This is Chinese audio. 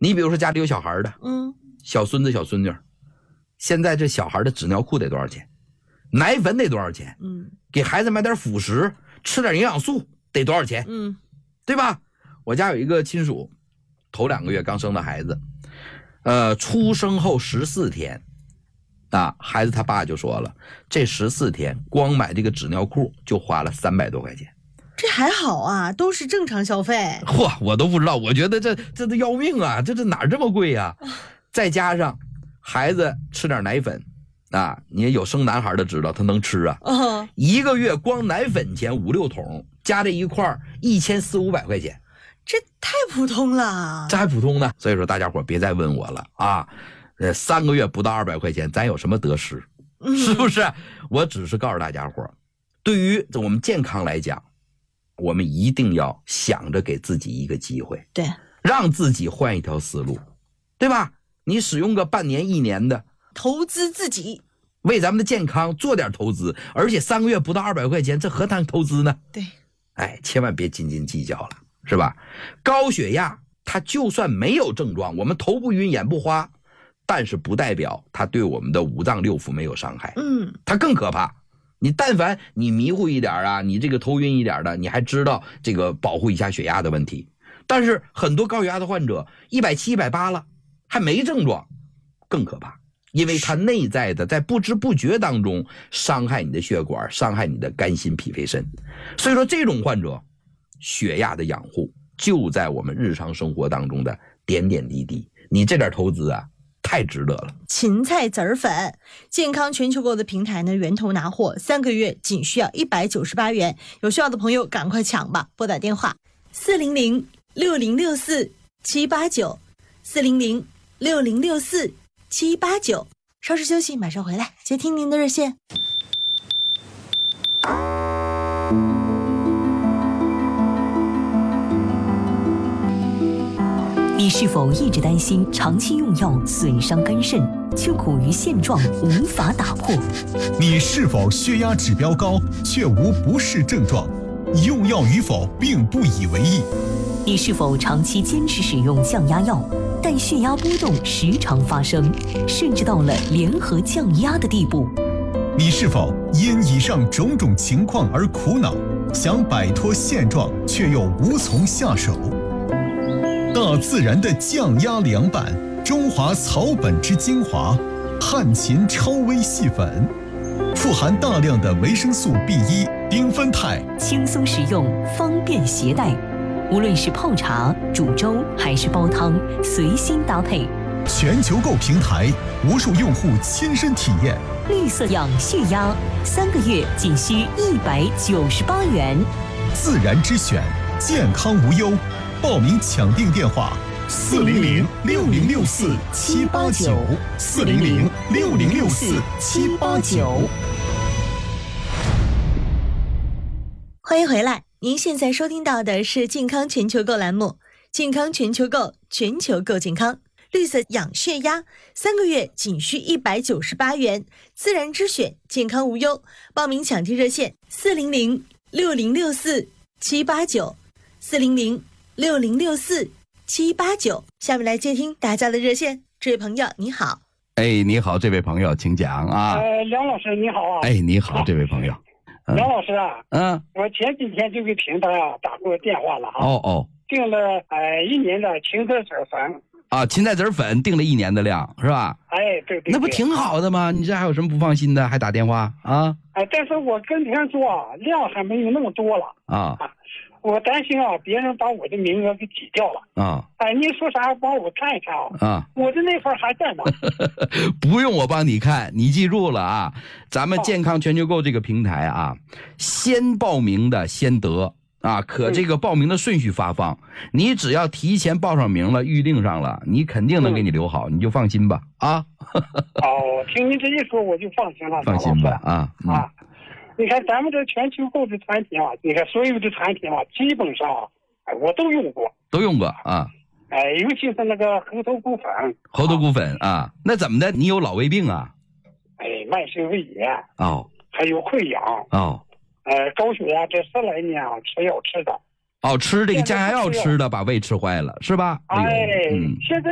你比如说家里有小孩的，小孙子小孙女，现在这小孩的纸尿裤得多少钱？奶粉得多少钱？给孩子买点辅食，吃点营养素得多少钱？对吧？我家有一个亲属，头2个月刚生的孩子，出生后14天，孩子他爸就说了，这14天光买这个纸尿裤就花了300多块钱。 这还好啊，都是正常消费。 嚯，我都不知道，我觉得这都要命啊，这哪这么贵啊？再加上孩子吃点奶粉你也有生男孩的知道他能吃啊。1个月光奶粉钱5、6桶，加这一块1400、500块钱， 这太普通了。 这还普通呢。所以说大家伙别再问我了啊，3个月不到200块钱，咱有什么得失？是不是？我只是告诉大家伙，对于我们健康来讲，我们一定要想着给自己一个机会， 对， 让自己换一条思路，对吧？你使用个半年、1年的， 投资自己， 为咱们的健康做点投资，而且3个月不到200块钱，这何谈投资呢？ 对， 千万别斤斤计较了，是吧？高血压它就算没有症状，我们头不晕眼不花，但是不代表它对我们的5脏6腑没有伤害，它更可怕。你但凡你迷糊一点你这个头晕一点的，你还知道这个保护一下血压的问题。但是很多高血压的患者170、180了，还没症状，更可怕，因为它内在的在不知不觉当中伤害你的血管，伤害你的肝心脾肺肾。所以说这种患者，血压的养护就在我们日常生活当中的点点滴滴，你这点投资太值得了。 芹菜籽儿粉，健康全球购的平台呢，源头拿货，3个月仅需要198元，有需要的朋友赶快抢吧！拨打电话400-6064-789，400-6064-789。稍事休息，马上回来接听您的热线。 你是否一直担心长期用药损伤肝肾，却苦于现状无法打破？ 你是否血压指标高，却无不适症状，用药与否并不以为意？ 你是否长期坚持使用降压药，但血压波动时常发生，甚至到了联合降压的地步？ 你是否因以上种种情况而苦恼，想摆脱现状，却又无从下手？大自然的降压凉板，中华草本之精华，汉芹超微细粉，富含大量的维生素 B1、丁酚肽， 轻松使用，方便携带。无论是泡茶、煮粥还是煲汤，随心搭配。 全球购平台，无数用户亲身体验。 绿色养血压，3个月仅需198元。 自然之选，健康无忧。报名抢订电话：400-6064-789，400-6064-789。 欢迎回来，您现在收听到的是健康全球购栏目，健康全球购，全球购健康。绿色养血压，3个月仅需198元，自然之选，健康无忧。报名抢订热线：400-6064-789，400-6064-789。下面来接听大家的热线，这位朋友你好。 你好，这位朋友请讲啊。 梁老师你好啊。 你好，这位朋友。 梁老师我前几天就给平台打过电话了订了1年的芹菜籽粉芹菜籽粉订了1年的量是吧？ 对， 那不挺好的吗？你这还有什么不放心的？还打电话但是我跟别人说量还没有那么多了我担心别人把我的名额给挤掉了你说啥帮我看一看我的那份还在吗？ 不用我帮你看，你记住了咱们健康全球购这个平台先报名的先得可这个报名的顺序发放，你只要提前报上名了，预定上了，你肯定能给你留好，你就放心吧听您这一说我就放心了。 放心吧你看咱们这全球购的产品你看所有的产品基本上我都用过尤其是那个猴头菇粉那怎么的？你有老胃病慢性胃炎还有溃疡高血压，这10来年吃药吃的吃这个降压药吃的把胃吃坏了是吧？ 现在